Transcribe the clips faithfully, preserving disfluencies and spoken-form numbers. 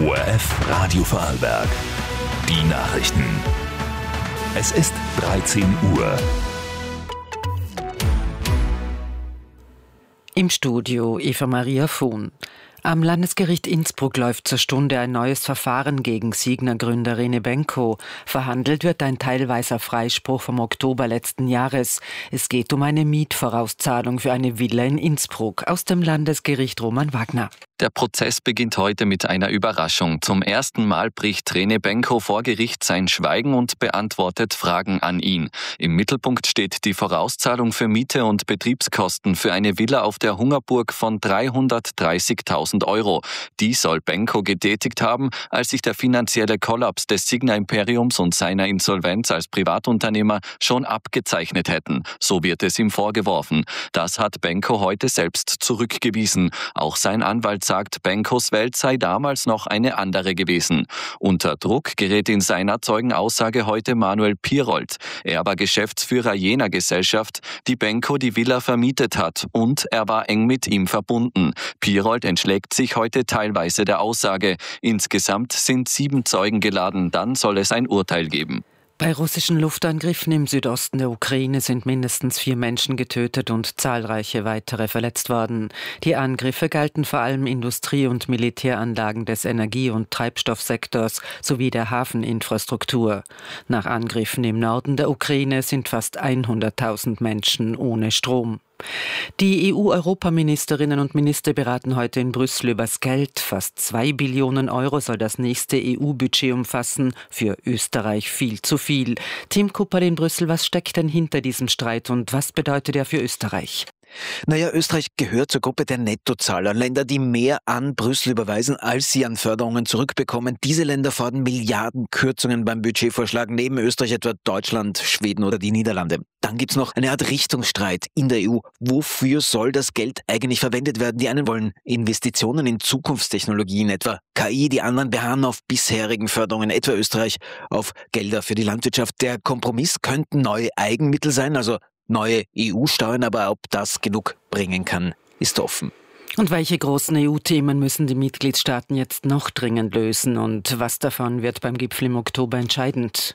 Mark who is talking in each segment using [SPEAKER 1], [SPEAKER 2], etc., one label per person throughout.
[SPEAKER 1] O R F Radio Vorarlberg. Die Nachrichten. Es ist dreizehn Uhr.
[SPEAKER 2] Im Studio Eva Maria Fuhn. Am Landesgericht Innsbruck läuft zur Stunde ein neues Verfahren gegen Signa-Gründer Rene Benko. Verhandelt wird ein teilweiser Freispruch vom Oktober letzten Jahres. Es geht um eine Mietvorauszahlung für eine Villa in Innsbruck. Aus dem Landesgericht Roman Wagner.
[SPEAKER 3] Der Prozess beginnt heute mit einer Überraschung. Zum ersten Mal bricht Rene Benko vor Gericht sein Schweigen und beantwortet Fragen an ihn. Im Mittelpunkt steht die Vorauszahlung für Miete und Betriebskosten für eine Villa auf der Hungerburg von dreihundertdreißigtausend Euro. Die soll Benko getätigt haben, als sich der finanzielle Kollaps des Signa-Imperiums und seiner Insolvenz als Privatunternehmer schon abgezeichnet hätten. So wird es ihm vorgeworfen. Das hat Benko heute selbst zurückgewiesen. Auch sein Anwalt sagt, Benkos Welt sei damals noch eine andere gewesen. Unter Druck gerät in seiner Zeugenaussage heute Manuel Pierold. Er war Geschäftsführer jener Gesellschaft, die Benko die Villa vermietet hat, und er war eng mit ihm verbunden. Pierold entschlägt sich heute teilweise der Aussage. Insgesamt sind sieben Zeugen geladen, dann soll es ein Urteil geben.
[SPEAKER 2] Bei russischen Luftangriffen im Südosten der Ukraine sind mindestens vier Menschen getötet und zahlreiche weitere verletzt worden. Die Angriffe galten vor allem Industrie- und Militäranlagen des Energie- und Treibstoffsektors sowie der Hafeninfrastruktur. Nach Angriffen im Norden der Ukraine sind fast hunderttausend Menschen ohne Strom. Die E U-Europaministerinnen und Minister beraten heute in Brüssel übers Geld. Fast zwei Billionen Euro soll das nächste E U-Budget umfassen. Für Österreich viel zu viel. Tim Kupperl in Brüssel, was steckt denn hinter diesem Streit und was bedeutet er für Österreich?
[SPEAKER 4] Naja, Österreich gehört zur Gruppe der Nettozahler. Länder, die mehr an Brüssel überweisen, als sie an Förderungen zurückbekommen. Diese Länder fordern Milliardenkürzungen beim Budgetvorschlag, neben Österreich etwa Deutschland, Schweden oder die Niederlande. Dann gibt's noch eine Art Richtungsstreit in der E U. Wofür soll das Geld eigentlich verwendet werden? Die einen wollen Investitionen in Zukunftstechnologien, etwa K I, die anderen beharren auf bisherigen Förderungen, etwa Österreich auf Gelder für die Landwirtschaft. Der Kompromiss könnten neue Eigenmittel sein, also neue E U-Steuern, aber ob das genug bringen kann, ist offen.
[SPEAKER 2] Und welche großen E U-Themen müssen die Mitgliedstaaten jetzt noch dringend lösen und was davon wird beim Gipfel im Oktober entscheidend?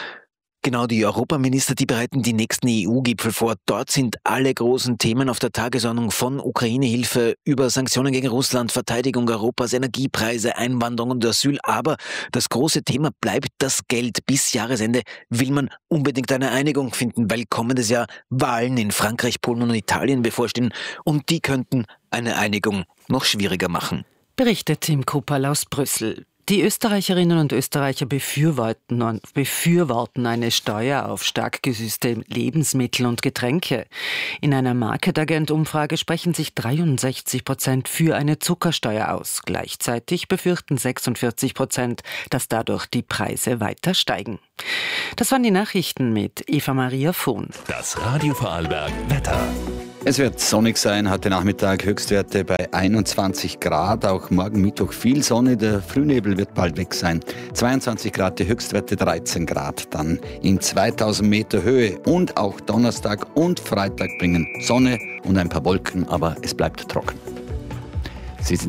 [SPEAKER 4] Genau, die Europaminister, die bereiten die nächsten E U-Gipfel vor. Dort sind alle großen Themen auf der Tagesordnung, von Ukraine-Hilfe über Sanktionen gegen Russland, Verteidigung Europas, Energiepreise, Einwanderung und Asyl. Aber das große Thema bleibt das Geld. Bis Jahresende will man unbedingt eine Einigung finden, weil kommendes Jahr Wahlen in Frankreich, Polen und Italien bevorstehen. Und die könnten eine Einigung noch schwieriger machen.
[SPEAKER 2] Berichtet Tim Kupperl aus Brüssel. Die Österreicherinnen und Österreicher befürworten, und befürworten eine Steuer auf stark gesüßte Lebensmittel und Getränke. In einer Market-Agent-Umfrage sprechen sich dreiundsechzig Prozent für eine Zuckersteuer aus. Gleichzeitig befürchten sechsundvierzig Prozent, dass dadurch die Preise weiter steigen. Das waren die Nachrichten mit Eva Maria Fuhn.
[SPEAKER 1] Das Radio Vorarlberg Wetter.
[SPEAKER 5] Es wird sonnig sein, heute Nachmittag Höchstwerte bei einundzwanzig Grad, auch morgen Mittwoch viel Sonne, der Frühnebel wird bald weg sein. zweiundzwanzig Grad, die Höchstwerte dreizehn Grad, dann in zweitausend Meter Höhe und auch Donnerstag und Freitag bringen Sonne und ein paar Wolken, aber es bleibt trocken.